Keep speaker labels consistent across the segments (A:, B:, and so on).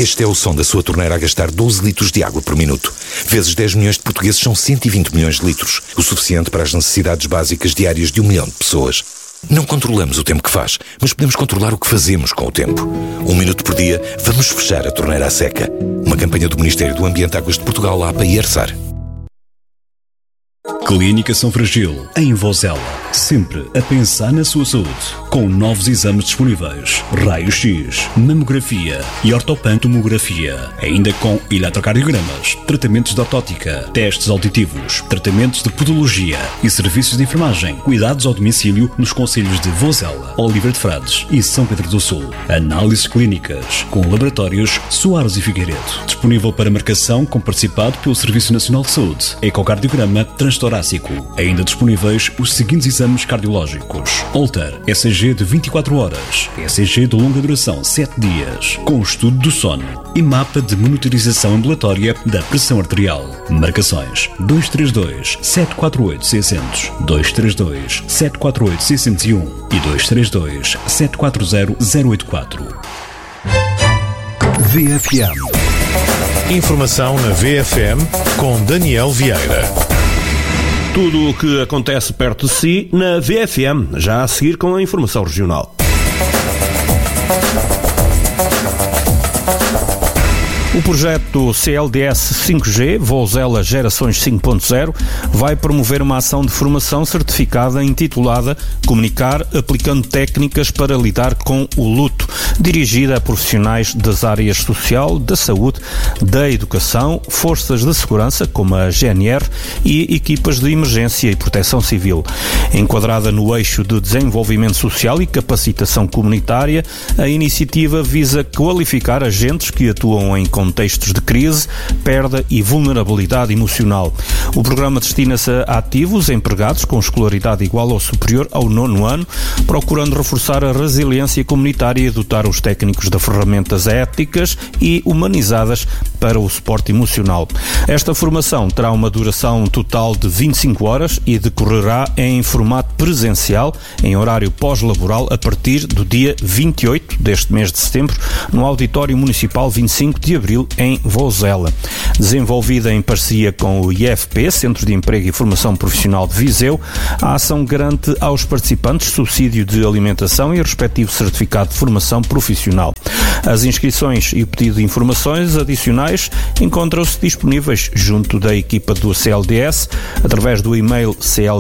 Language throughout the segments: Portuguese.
A: Este é o som da sua torneira a gastar 12 litros de água por minuto. Vezes 10 milhões de portugueses são 120 milhões de litros, o suficiente para as necessidades básicas diárias de 1 milhão de pessoas. Não controlamos o tempo que faz, mas podemos controlar o que fazemos com o tempo. 1 minuto por dia, vamos fechar a torneira à seca. Uma campanha do Ministério do Ambiente, Águas de Portugal, APA e ERSAR.
B: Clínica São Fragil, em Vozela. Sempre a pensar na sua saúde. Com novos exames disponíveis. Raio-X, mamografia e ortopantomografia. Ainda com eletrocardiogramas, tratamentos de ortótica, testes auditivos, tratamentos de podologia e serviços de enfermagem. Cuidados ao domicílio nos concelhos de Vozela, Oliveira de Frades e São Pedro do Sul. Análises clínicas com laboratórios Soares e Figueiredo. Disponível para marcação com participado pelo Serviço Nacional de Saúde. Ecocardiograma transtorácico. Ainda disponíveis os seguintes exames cardiológicos: Holter, ECG de 24 horas, ECG de longa duração 7 dias, com estudo do sono e mapa de monitorização ambulatória da pressão arterial. Marcações 232 748 600, 232 748 601 e 232 740 084.
C: VFM. Informação na VFM com Daniel Vieira.
D: Tudo o que acontece perto de si na VFM, já a seguir com a informação regional. O projeto CLDS 5G, Vozela Gerações 5.0, vai promover uma ação de formação certificada intitulada Comunicar aplicando técnicas para lidar com o luto, dirigida a profissionais das áreas social, da saúde, da educação, forças de segurança, como a GNR, e equipas de emergência e proteção civil. Enquadrada no eixo de desenvolvimento social e capacitação comunitária, a iniciativa visa qualificar agentes que atuam em contextos de crise, perda e vulnerabilidade emocional. O programa destina-se a ativos empregados com escolaridade igual ou superior ao 9º ano, procurando reforçar a resiliência comunitária e dotar os técnicos de ferramentas éticas e humanizadas para o suporte emocional. Esta formação terá uma duração total de 25 horas e decorrerá em formato presencial, em horário pós-laboral, a partir do dia 28 deste mês de setembro, no Auditório Municipal 25 de Abril, em Vozela. Desenvolvida em parceria com o IFP, Centro de Emprego e Formação Profissional de Viseu, a ação garante aos participantes subsídio de alimentação e respectivo certificado de formação profissional. As inscrições e o pedido de informações adicionais encontram-se disponíveis junto da equipa do CLDS, através do e-mail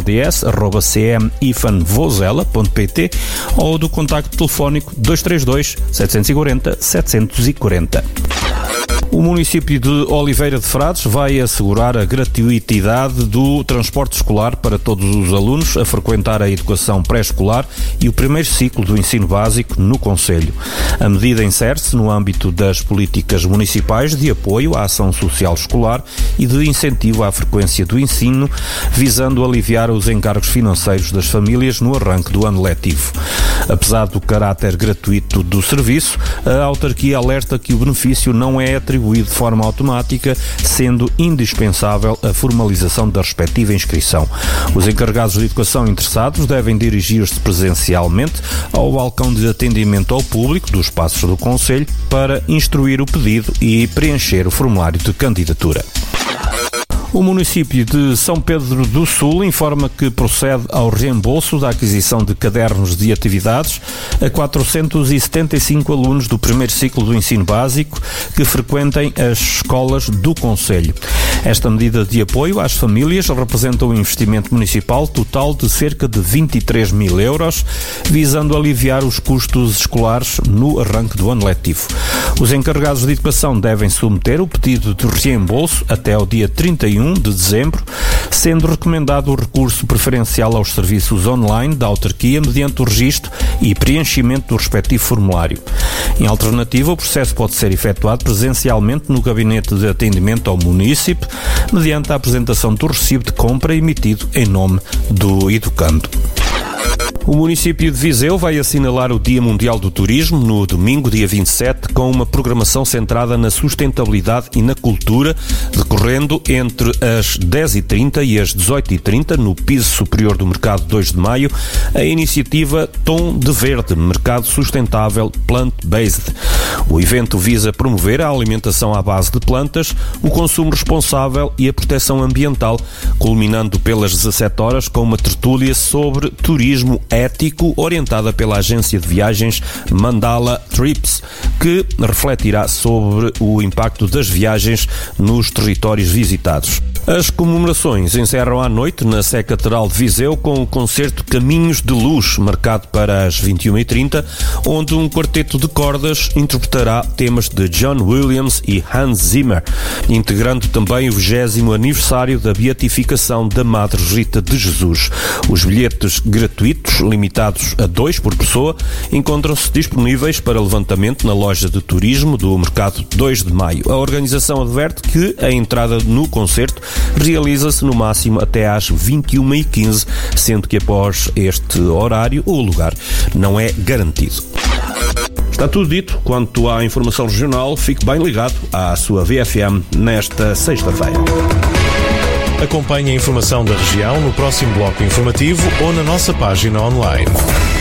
D: clds@cm-vozela.pt ou do contacto telefónico 232 740 740. O município de Oliveira de Frades vai assegurar a gratuitidade do transporte escolar para todos os alunos a frequentar a educação pré-escolar e o primeiro ciclo do ensino básico no concelho. A medida insere-se no âmbito das políticas municipais de apoio à ação social escolar e de incentivo à frequência do ensino, visando aliviar os encargos financeiros das famílias no arranque do ano letivo. Apesar do caráter gratuito do serviço, a autarquia alerta que o benefício não é atribuído de forma automática, sendo indispensável a formalização da respectiva inscrição. Os encarregados de educação interessados devem dirigir-se presencialmente ao balcão de atendimento ao público dos espaços do concelho para instruir o pedido e preencher o formulário de candidatura. O município de São Pedro do Sul informa que procede ao reembolso da aquisição de cadernos de atividades a 475 alunos do primeiro ciclo do ensino básico que frequentem as escolas do concelho. Esta medida de apoio às famílias representa um investimento municipal total de cerca de 23 mil euros, visando aliviar os custos escolares no arranque do ano letivo. Os encarregados de educação devem submeter o pedido de reembolso até ao dia 31 de dezembro, sendo recomendado o recurso preferencial aos serviços online da autarquia mediante o registro e preenchimento do respectivo formulário. Em alternativa, o processo pode ser efetuado presencialmente no gabinete de atendimento ao munícipe, mediante a apresentação do recibo de compra emitido em nome do educando. O município de Viseu vai assinalar o Dia Mundial do Turismo no domingo, dia 27, com uma programação centrada na sustentabilidade e na cultura, decorrendo entre as 10h30 e as 18h30, no piso superior do Mercado 2 de Maio, a iniciativa Tom de Verde, Mercado Sustentável Plant-Based. O evento visa promover a alimentação à base de plantas, o consumo responsável e a proteção ambiental, culminando pelas 17 horas com uma tertúlia sobre turismo ético orientada pela agência de viagens Mandala Trips, que refletirá sobre o impacto das viagens nos territórios visitados. As comemorações encerram à noite na Sé Catedral de Viseu com o concerto Caminhos de Luz, marcado para as 21h30, onde um quarteto de cordas interpretará temas de John Williams e Hans Zimmer, integrando também o 20º aniversário da beatificação da Madre Rita de Jesus. Os bilhetes gratuitos, limitados a 2 por pessoa, encontram-se disponíveis para levantamento na loja de turismo do Mercado 2 de Maio. A organização adverte que a entrada no concerto realiza-se no máximo até às 21h15, sendo que após este horário o lugar não é garantido. Está tudo dito quanto à informação regional. Fique bem ligado à sua VFM nesta sexta-feira.
C: Acompanhe a informação da região no próximo bloco informativo ou na nossa página online.